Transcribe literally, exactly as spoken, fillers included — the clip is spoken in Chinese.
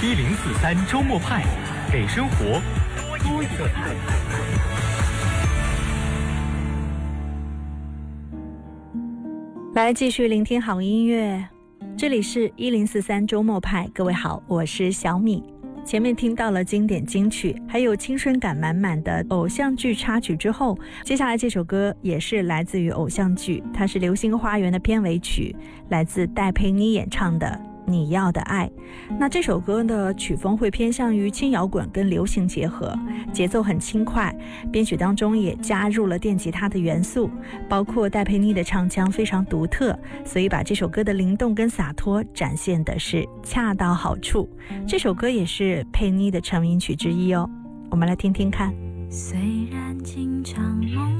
一零四三周末派，给生活多一个派。 来继续聆听好音乐，这里是一零四三周末派。各位好，我是小米。前面听到了经典金曲，还有青春感满满的偶像剧插曲之后，接下来这首歌也是来自于偶像剧，它是《流星花园》的片尾曲，来自戴佩妮演唱的你要的爱。那这首歌的曲风会偏向于轻摇滚跟流行结合，节奏很轻快，编曲当中也加入了电吉他的元素，包括戴佩妮的唱腔非常独特，所以把这首歌的灵动跟洒脱展现的是恰到好处。这首歌也是佩妮的成名曲之一哦，我们来听听看。 虽然经常梦